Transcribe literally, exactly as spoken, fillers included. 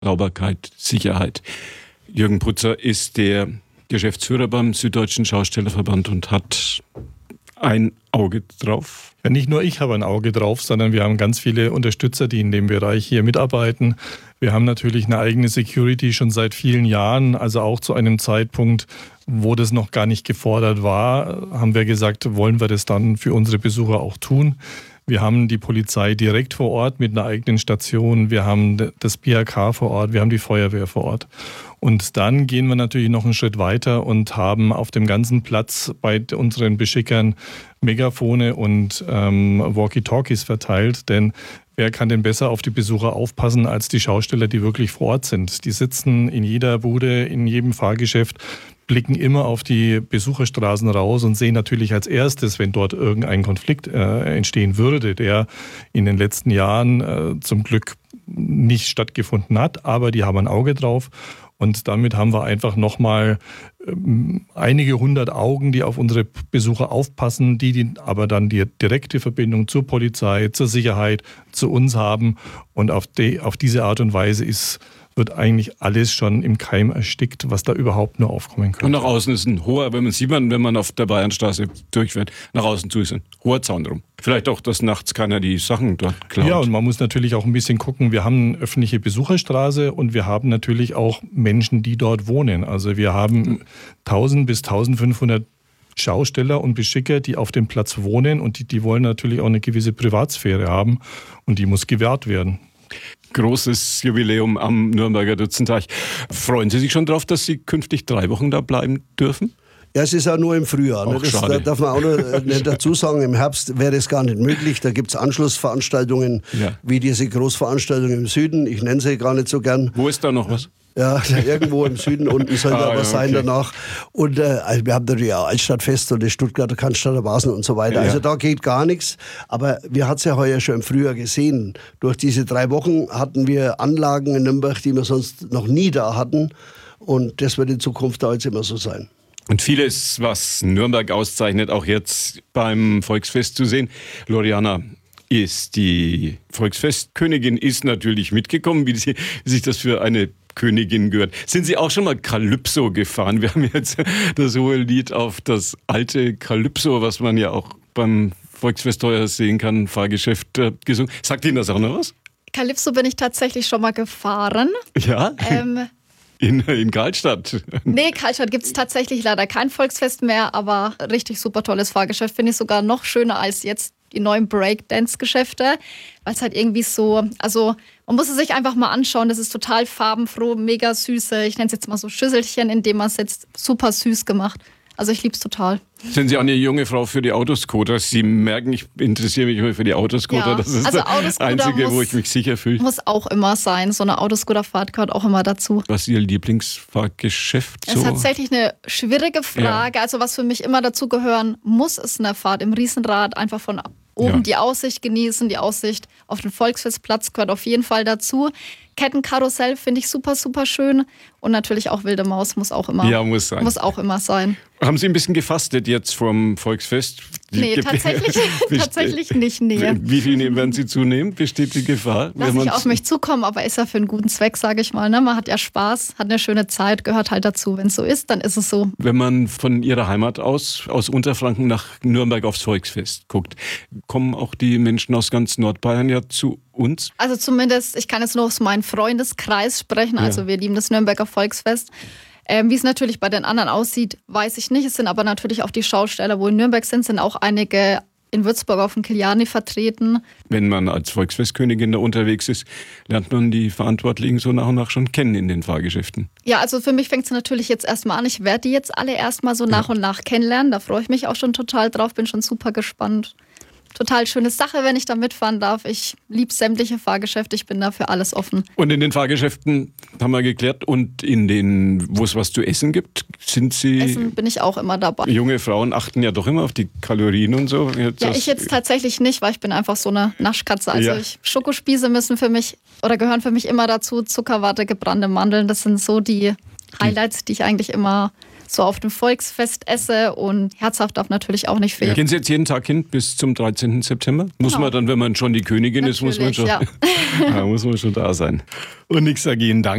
Sauberkeit, Sicherheit. Jürgen Putzer ist der Geschäftsführer beim Süddeutschen Schaustellerverband und hat ein Auge drauf. Ja, nicht nur ich habe ein Auge drauf, sondern wir haben ganz viele Unterstützer, die in dem Bereich hier mitarbeiten. Wir haben natürlich eine eigene Security schon seit vielen Jahren, also auch zu einem Zeitpunkt, wo das noch gar nicht gefordert war, haben wir gesagt, wollen wir das dann für unsere Besucher auch tun. Wir haben die Polizei direkt vor Ort mit einer eigenen Station, wir haben das B H K vor Ort, wir haben die Feuerwehr vor Ort. Und dann gehen wir natürlich noch einen Schritt weiter und haben auf dem ganzen Platz bei unseren Beschickern Megafone und ähm, Walkie-Talkies verteilt, denn wer kann denn besser auf die Besucher aufpassen als die Schausteller, die wirklich vor Ort sind? Die sitzen in jeder Bude, in jedem Fahrgeschäft, blicken immer auf die Besucherstraßen raus und sehen natürlich als erstes, wenn dort irgendein Konflikt äh, entstehen würde, der in den letzten Jahren äh, zum Glück nicht stattgefunden hat, aber die haben ein Auge drauf. Und damit haben wir einfach nochmal ähm, einige hundert Augen, die auf unsere Besucher aufpassen, die, die aber dann die direkte Verbindung zur Polizei, zur Sicherheit, zu uns haben. Und auf, die, auf diese Art und Weise ist, wird eigentlich alles schon im Keim erstickt, was da überhaupt nur aufkommen könnte. Und nach außen ist ein hoher, wenn man sieht, man, wenn man auf der Bayernstraße durchfährt, nach außen zu ist ein hoher Zaun drum. Vielleicht auch, dass nachts keiner die Sachen dort klaut. Ja, und man muss natürlich auch ein bisschen gucken, wir haben eine öffentliche Besucherstraße und wir haben natürlich auch Menschen, die dort wohnen. Also wir haben tausend bis eintausendfünfhundert Schausteller und Beschicker, die auf dem Platz wohnen und die, die wollen natürlich auch eine gewisse Privatsphäre haben und die muss gewährt werden. Großes Jubiläum am Nürnberger Dutzendtag. Freuen Sie sich schon drauf, dass Sie künftig drei Wochen da bleiben dürfen? Ja, es ist auch nur im Frühjahr. Auch Ne? Das schade. da darf man auch noch nicht dazu sagen. Im Herbst wäre es gar nicht möglich. Da gibt es Anschlussveranstaltungen, Ja. wie diese Großveranstaltung im Süden. Ich nenne sie gar nicht so gern. Wo ist da noch was? Ja, irgendwo im Süden unten soll da Ah, was ja, sein okay. danach. Und äh, also wir haben natürlich auch Altstadtfest und das Stuttgarter Cannstatter Vasen und so weiter. Ja. Also da geht gar nichts. Aber wir hatten es ja heuer schon im Frühjahr gesehen. Durch diese drei Wochen hatten wir Anlagen in Nürnberg, die wir sonst noch nie da hatten. Und das wird in Zukunft da jetzt immer so sein. Und vieles, was Nürnberg auszeichnet, auch jetzt beim Volksfest zu sehen. Loriana ist die Volksfestkönigin, ist natürlich mitgekommen, wie sie, wie sich das für eine Königin gehört. Sind Sie auch schon mal Calypso gefahren? Wir haben jetzt das hohe Lied auf das alte Calypso, was man ja auch beim Volksfest heuer sehen kann, Fahrgeschäft äh, gesungen. Sagt Ihnen das auch noch was? Calypso bin ich tatsächlich schon mal gefahren. Ja? Ähm, In, in Karlstadt. nee, Karlstadt gibt es tatsächlich leider kein Volksfest mehr, aber richtig super tolles Fahrgeschäft. Finde ich sogar noch schöner als jetzt die neuen Breakdance-Geschäfte, weil es halt irgendwie so, also man muss es sich einfach mal anschauen, das ist total farbenfroh, mega süße, ich nenne es jetzt mal so Schüsselchen, in dem man sitzt, super süß gemacht. Also ich liebe es total. Sind Sie auch eine junge Frau für die Autoscooter? Sie merken, ich interessiere mich immer für die Autoscooter. Ja, das ist also das Autoscooter Einzige, muss, wo ich mich sicher fühle. Muss auch immer sein. So eine Autoscooterfahrt gehört auch immer dazu. Was ist Ihr Lieblingsfahrgeschäft? Das So? ist tatsächlich eine schwierige Frage. Ja. Also was für mich immer dazu gehören muss, ist eine Fahrt im Riesenrad. Einfach von oben Ja. die Aussicht genießen. Die Aussicht auf den Volksfestplatz gehört auf jeden Fall dazu. Kettenkarussell finde ich super, super schön. Und natürlich auch Wilde Maus muss auch immer, Ja, muss sein. muss auch immer sein. Haben Sie ein bisschen gefastet jetzt vom Volksfest? Nee, Die- tatsächlich, Beste- tatsächlich nicht, nee. Wie viel nehmen- werden Sie zunehmen? Besteht die Gefahr? Lass wenn ich man's- auf mich zukommen, aber ist ja für einen guten Zweck, sage ich mal. Ne? Man hat ja Spaß, hat eine schöne Zeit, gehört halt dazu. Wenn es so ist, dann ist es so. Wenn man von Ihrer Heimat aus, aus Unterfranken nach Nürnberg aufs Volksfest guckt, kommen auch die Menschen aus ganz Nordbayern ja zu uns? Also zumindest, ich kann jetzt nur aus meinem Freundeskreis sprechen, also Ja. wir lieben das Nürnberger Volksfest. Ähm, wie es natürlich bei den anderen aussieht, weiß ich nicht. Es sind aber natürlich auch die Schausteller, wo in Nürnberg sind, sind auch einige in Würzburg auf dem Kiliani vertreten. Wenn man als Volksfestkönigin da unterwegs ist, lernt man die Verantwortlichen so nach und nach schon kennen in den Fahrgeschäften. Ja, also für mich fängt es natürlich jetzt erstmal an. Ich werde die jetzt alle erstmal so nach und nach kennenlernen. Da freue ich mich auch schon total drauf, bin schon super gespannt. Total schöne Sache, wenn ich da mitfahren darf. Ich liebe sämtliche Fahrgeschäfte, ich bin da für alles offen. Und in den Fahrgeschäften haben wir geklärt und in den, wo es was zu essen gibt, sind Sie... Essen bin ich auch immer dabei. Junge Frauen achten ja doch immer auf die Kalorien und so. Jetzt Ja, das- ich jetzt tatsächlich nicht, weil ich bin einfach so eine Naschkatze. Also Ja. ich, Schokospieße müssen für mich oder gehören für mich immer dazu. Zuckerwatte, gebrannte Mandeln, das sind so die Highlights, die ich eigentlich immer so auf dem Volksfest esse und herzhaft darf natürlich auch nicht fehlen. Gehen Sie jetzt jeden Tag hin bis zum dreizehnten September? Muss genau. man dann, wenn man schon die Königin natürlich, ist, muss man schon, ja. ja, muss man schon da sein. Und ich sage Ihnen Dank.